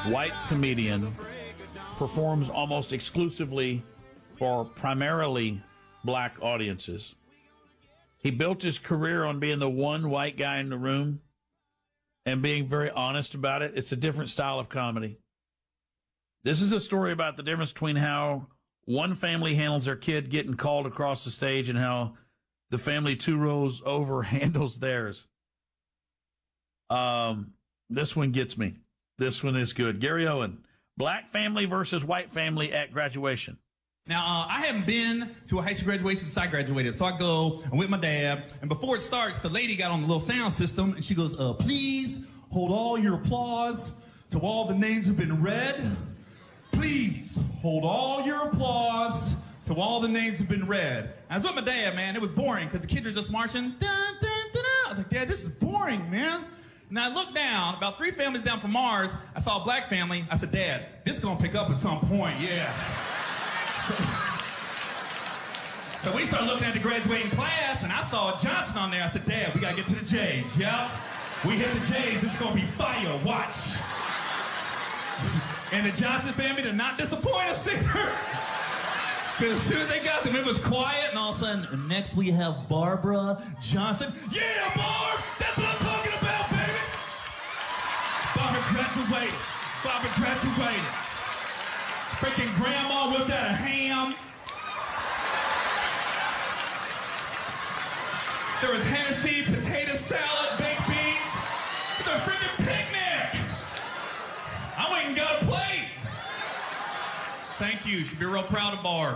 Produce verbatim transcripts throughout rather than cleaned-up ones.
white comedian, performs almost exclusively for primarily black audiences. He built his career on being the one white guy in the room and being very honest about it. It's a different style of comedy. This is a story about the difference between how one family handles their kid getting called across the stage and how the family two rows over handles theirs. Um, this one gets me. This one is good. Gary Owen, black family versus white family at graduation. Now, uh, I haven't been to a high school graduation since I graduated, so I go, I'm with my dad, and before it starts, the lady got on the little sound system, and she goes, uh, please hold all your applause till all the names have been read. Please hold all your applause till all the names have been read. I was with my dad, man. It was boring, because the kids were just marching. Dun, dun, dun, dun. I was like, Dad, this is boring, man. And I looked down, about three families down from Mars, I saw a black family. I said, Dad, this is going to pick up at some point, yeah. So, so we started looking at the graduating class, and I saw Johnson on there. I said, Dad, we got to get to the J's, yeah? We hit the J's, this is going to be fire, watch. And the Johnson family did not disappoint us either. Because as soon as they got them, it was quiet, and all of a sudden, next we have Barbara Johnson. Yeah, Barb! That's what I'm talking about, baby! Barbara graduated. Barbara graduated. Freaking grandma whipped out a ham. There was Hennessy, potato salad, baked beans. It's a freaking picnic. I went and got a plate. Thank you. You should be real proud of Barb.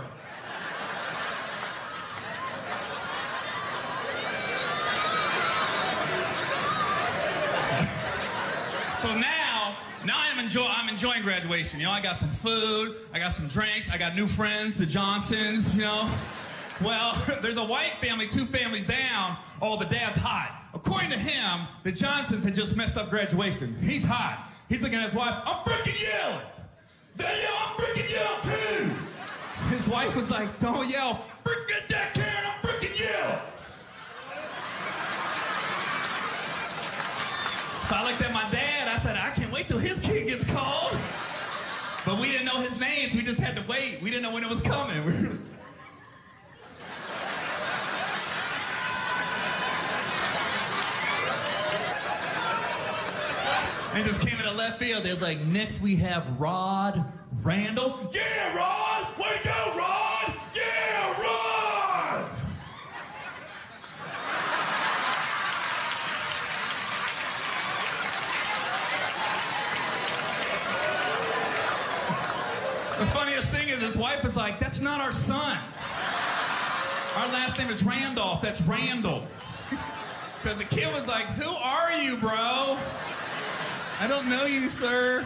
So now, now I'm, enjoy, I'm enjoying graduation. You know, I got some food, I got some drinks, I got new friends, the Johnsons, you know. Well, there's a white family, two families down. Oh, the dad's hot. According to him, the Johnsons had just messed up graduation. He's hot. He's looking at his wife, I'm freaking yelling. They yell, I'm freaking yelling too. His wife was like, don't yell, freaking that Karen, I'm freaking yelling. So I looked at my dad, I said, I can't wait till his kid gets called. But we didn't know his names, we just had to wait. We didn't know when it was coming. And just came in the left field. They was like, next we have Rod Randall. Yeah, Rod! Way to go, Rod! Yeah, Rod! The funniest thing is his wife is like, that's not our son. Our last name is Randolph. That's Randall. Because the kid was like, who are you, bro? I don't know you, sir.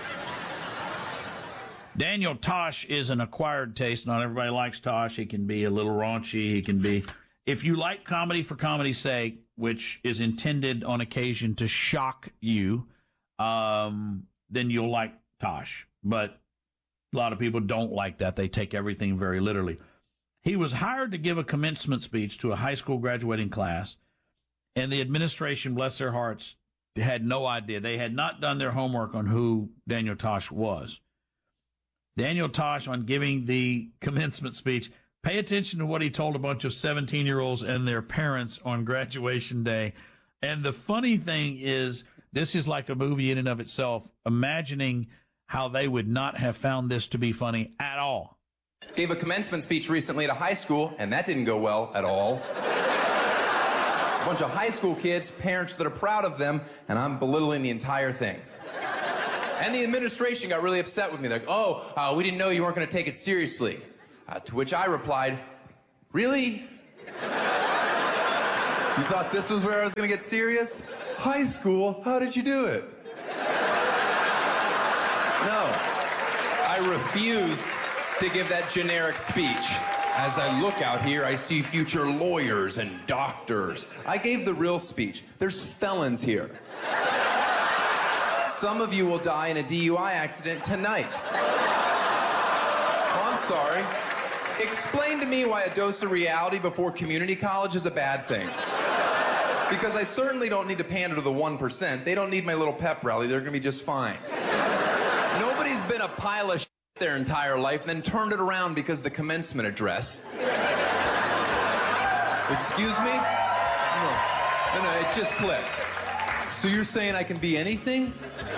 Daniel Tosh is an acquired taste. Not everybody likes Tosh. He can be a little raunchy. He can be... If you like comedy for comedy's sake, which is intended on occasion to shock you, um, then you'll like Tosh. But a lot of people don't like that. They take everything very literally. He was hired to give a commencement speech to a high school graduating class, and the administration, bless their hearts, had no idea. They had not done their homework on who Daniel Tosh was. Daniel Tosh, on giving the commencement speech, pay attention to what he told a bunch of seventeen-year-olds and their parents on graduation day. And the funny thing is, this is like a movie in and of itself, imagining how they would not have found this to be funny at all. Gave a commencement speech recently at a high school, and that didn't go well at all. A bunch of high school kids, parents that are proud of them, and I'm belittling the entire thing. And the administration got really upset with me. They're like, oh, uh, we didn't know you weren't going to take it seriously. Uh, to which I replied, really? You thought this was where I was going to get serious? High school? How did you do it? No. I refused to give that generic speech. As I look out here, I see future lawyers and doctors. I gave the real speech. There's felons here. Some of you will die in a D U I accident tonight. Oh, I'm sorry. Explain to me why a dose of reality before community college is a bad thing. Because I certainly don't need to pander to the one percent. They don't need my little pep rally. They're going to be just fine. Nobody's been a pile of shit their entire life and then turned it around because of the commencement address. Excuse me? No. No, no, it just clicked. So you're saying I can be anything?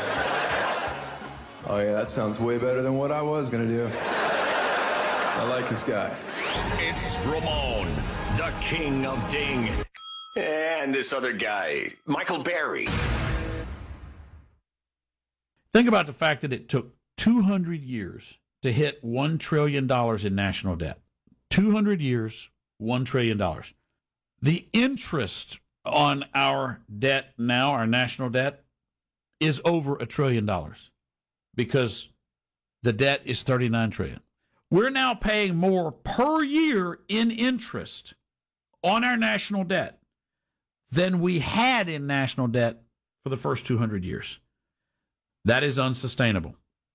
Oh, yeah, that sounds way better than what I was gonna do. I like this guy. It's Ramon, the king of ding. And this other guy, Michael Berry. Think about the fact that it took two hundred years to hit one trillion dollars in national debt. two hundred years, one trillion dollars. The interest on our debt now, our national debt, is over a trillion dollars because the debt is thirty-nine trillion dollars. We're now paying more per year in interest on our national debt than we had in national debt for the first two hundred years. That is unsustainable.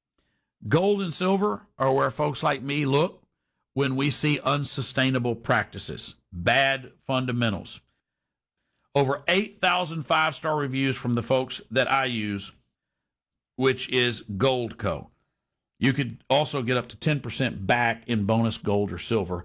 Gold and silver are where folks like me look when we see unsustainable practices, bad fundamentals. Over eight thousand five-star reviews from the folks that I use, which is Goldco. You could also get up to ten percent back in bonus gold or silver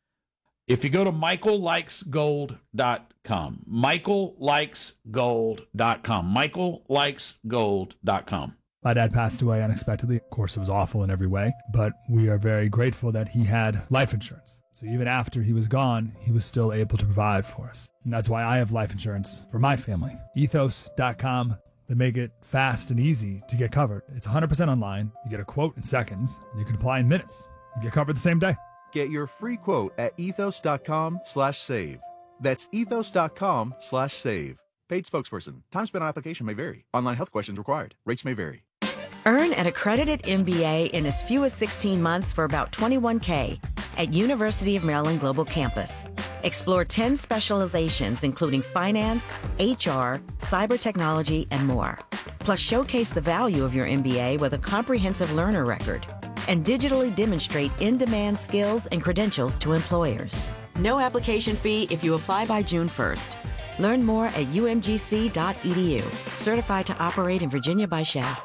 if you go to michael likes gold dot com. michael likes gold dot com. michael likes gold dot com. My dad passed away unexpectedly. Of course, it was awful in every way, but we are very grateful that he had life insurance. So even after he was gone, he was still able to provide for us. And that's why I have life insurance for my family. ethos dot com. They make it fast and easy to get covered. It's one hundred percent online. You get a quote in seconds, and you can apply in minutes. You get covered the same day. Get your free quote at ethos dot com slash save. That's ethos dot com slash save. Paid spokesperson. Time spent on application may vary. Online health questions required. Rates may vary. Earn an accredited M B A in as few as sixteen months for about twenty-one K at University of Maryland Global Campus. Explore ten specializations, including finance, H R, cyber technology, and more. Plus, showcase the value of your M B A with a comprehensive learner record and digitally demonstrate in-demand skills and credentials to employers. No application fee if you apply by June first. Learn more at U M G C dot E D U. Certified to operate in Virginia by Shell.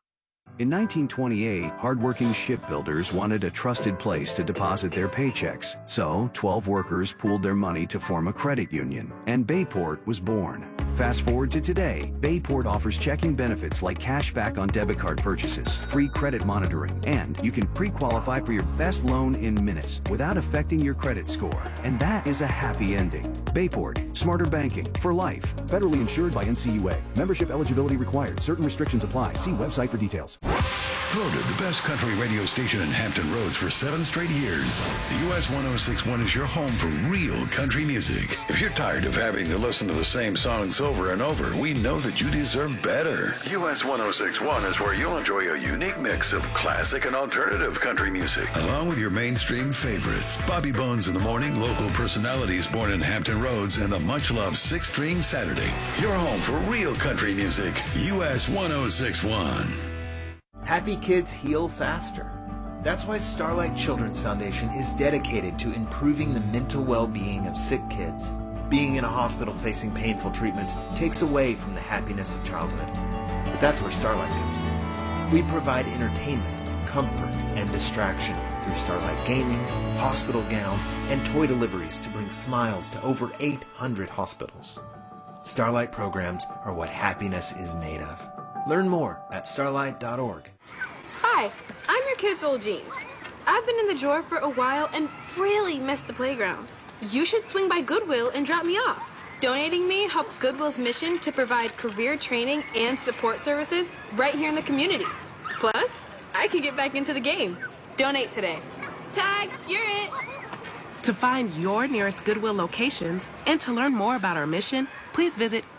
In nineteen twenty-eight, hardworking shipbuilders wanted a trusted place to deposit their paychecks. So, twelve workers pooled their money to form a credit union, and Bayport was born. Fast forward to today, Bayport offers checking benefits like cash back on debit card purchases, free credit monitoring, and you can pre-qualify for your best loan in minutes without affecting your credit score. And that is a happy ending. Bayport, smarter banking for life. Federally insured by N C U A. Membership eligibility required. Certain restrictions apply. See website for details. Voted the best country radio station in Hampton Roads for seven straight years, the U S one oh six point one is your home for real country music. If you're tired of having to listen to the same songs over and over, we know that you deserve better. U S one oh six point one is where you'll enjoy a unique mix of classic and alternative country music, along with your mainstream favorites. Bobby Bones in the morning, local personalities born in Hampton Roads, and the much-loved Six String Saturday. Your home for real country music, U S one oh six point one. Happy kids heal faster. That's why Starlight Children's Foundation is dedicated to improving the mental well-being of sick kids. Being in a hospital facing painful treatment takes away from the happiness of childhood. But that's where Starlight comes in. We provide entertainment, comfort, and distraction through Starlight gaming, hospital gowns, and toy deliveries to bring smiles to over eight hundred hospitals. Starlight programs are what happiness is made of. Learn more at starlight dot org. Hi, I'm your kid's old jeans. I've been in the drawer for a while and really missed the playground. You should swing by Goodwill and drop me off. Donating me helps Goodwill's mission to provide career training and support services right here in the community. Plus, I can get back into the game. Donate today. Tag, you're it. To find your nearest Goodwill locations and to learn more about our mission, please visit